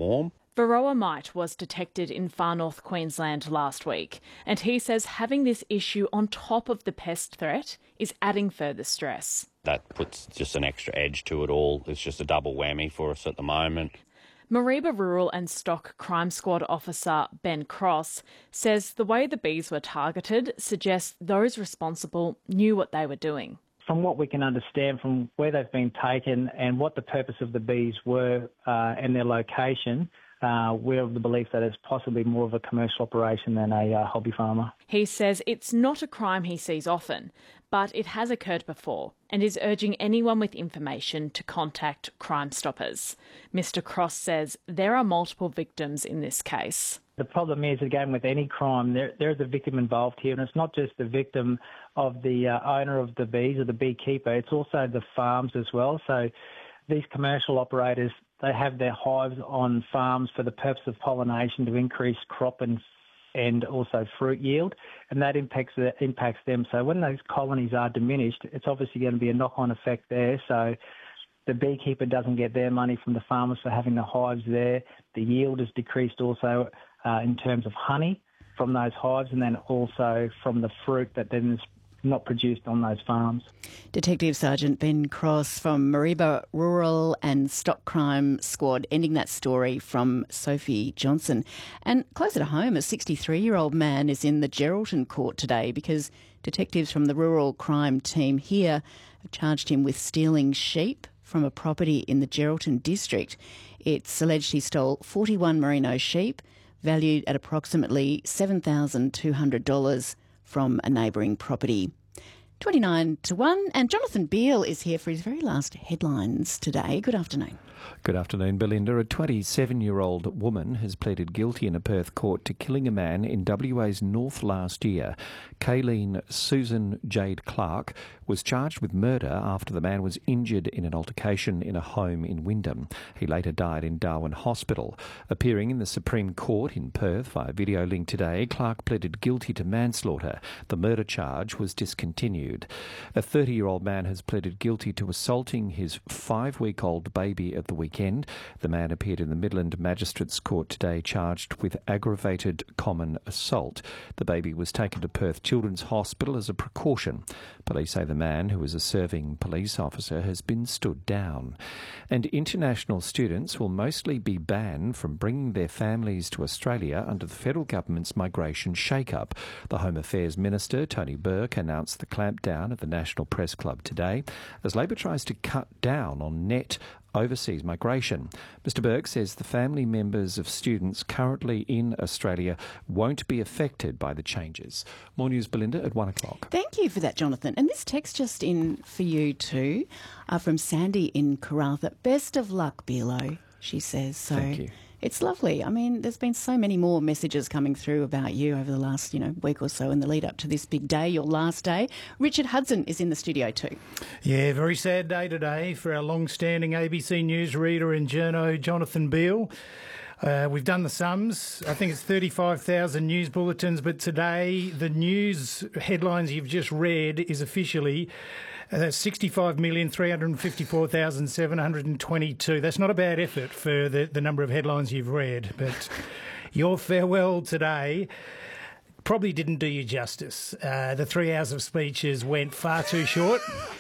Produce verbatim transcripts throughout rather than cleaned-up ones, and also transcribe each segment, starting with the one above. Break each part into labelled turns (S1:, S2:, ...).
S1: warm.
S2: Varroa mite was detected in far north Queensland last week, and he says having this issue on top of the pest threat is adding further stress.
S1: That puts just an extra edge to it all. It's just a double whammy for us at the moment.
S2: Mareeba Rural and Stock Crime Squad officer Ben Cross says the way the bees were targeted suggests those responsible knew what they were doing.
S3: From what we can understand from where they've been taken and what the purpose of the bees were uh, and their location, uh, we're of the belief that it's possibly more of a commercial operation than a uh, hobby farmer.
S2: He says it's not a crime he sees often, but it has occurred before and is urging anyone with information to contact Crime Stoppers. Mister Cross says there are multiple victims in this case.
S3: The problem is, again, with any crime, there, there's a victim involved here, and it's not just the victim of the uh, owner of the bees or the beekeeper, it's also the farms as well. So these commercial operators, they have their hives on farms for the purpose of pollination to increase crop and and also fruit yield, and that impacts impacts them. So when those colonies are diminished, it's obviously going to be a knock-on effect there. So the beekeeper doesn't get their money from the farmers for having the hives there. The yield is decreased also uh, in terms of honey from those hives, and then also from the fruit that then is not produced on those farms.
S4: Detective Sergeant Ben Cross from Mareeba Rural and Stock Crime Squad, ending that story from Sophie Johnson. And closer to home, a sixty-three-year-old man is in the Geraldton court today because detectives from the rural crime team here have charged him with stealing sheep from a property in the Geraldton district. It's alleged he stole forty-one merino sheep, valued at approximately seven thousand two hundred dollars from a neighbouring property. twenty-nine to one, and Jonathan Beale is here for his very last headlines today. Good afternoon.
S5: Good afternoon, Belinda. A twenty-seven-year-old woman has pleaded guilty in a Perth court to killing a man in W A's north last year. Kayleen Susan Jade Clark was charged with murder after the man was injured in an altercation in a home in Wyndham. He later died in Darwin Hospital. Appearing in the Supreme Court in Perth via video link today, Clark pleaded guilty to manslaughter. The murder charge was discontinued. A thirty-year-old man has pleaded guilty to assaulting his five-week-old baby at the weekend. The man appeared in the Midland Magistrates Court today charged with aggravated common assault. The baby was taken to Perth Children's Hospital as a precaution. Police say the man, who is a serving police officer, has been stood down. And international students will mostly be banned from bringing their families to Australia under the federal government's migration shake-up. The Home Affairs Minister, Tony Burke, announced the clampdown at the National Press Club today as Labor tries to cut down on net overseas migration. Mister Burke says the family members of students currently in Australia won't be affected by the changes. More news, Belinda, at one o'clock.
S4: Thank you for that, Jonathan. And this text just in for you too, uh, from Sandy in Karratha. Best of luck, Bilo, she says. So
S5: Thank you.
S4: It's lovely. I mean, there's been so many more messages coming through about you over the last, you know, week or so in the lead up to this big day, your last day. Richard Hudson is in the studio too.
S6: Yeah, very sad day today for our long-standing A B C News reader and journo, Jonathan Beale. Uh, we've done the sums. I think it's thirty-five thousand news bulletins, but today the news headlines you've just read is officially uh, sixty-five million three hundred fifty-four thousand seven hundred twenty-two. That's not a bad effort for the, the number of headlines you've read, but your farewell today probably didn't do you justice. Uh, the three hours of speeches went far too short.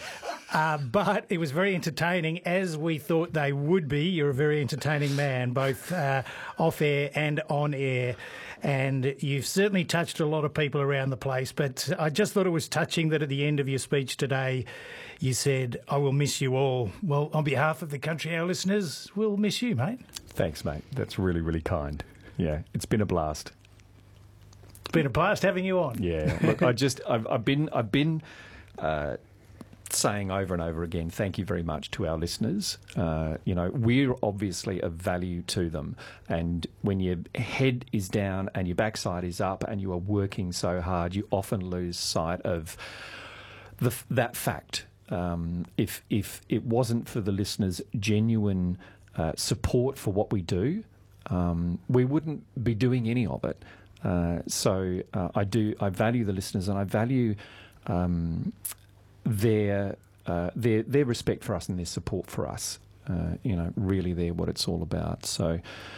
S6: Uh, but it was very entertaining, as we thought they would be. You're a very entertaining man, both uh, off-air and on-air. And you've certainly touched a lot of people around the place. But I just thought it was touching that at the end of your speech today, you said, I will miss you all. Well, on behalf of the Country Hour listeners, we'll miss you, mate.
S5: Thanks, mate. That's really, really kind. Yeah, it's been a blast.
S6: It's been a blast having you on.
S5: Yeah, look, I just, I've, I've been, I've been... Uh, saying over and over again, thank you very much to our listeners. Uh, you know, we're obviously of value to them. And when your head is down and your backside is up and you are working so hard, you often lose sight of the, that fact. Um, if, if it wasn't for the listeners' genuine uh, support for what we do, um, we wouldn't be doing any of it. Uh, so uh, I do, I value the listeners, and I value um, their uh, their their respect for us and their support for us. Uh, you know, really, they're what it's all about. So,